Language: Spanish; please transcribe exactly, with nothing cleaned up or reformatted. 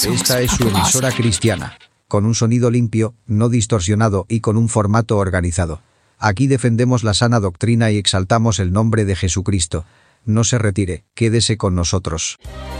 Esta es su emisora cristiana, con un sonido limpio, no distorsionado y con un formato organizado. Aquí defendemos la sana doctrina y exaltamos el nombre de Jesucristo. No se retire, quédese con nosotros.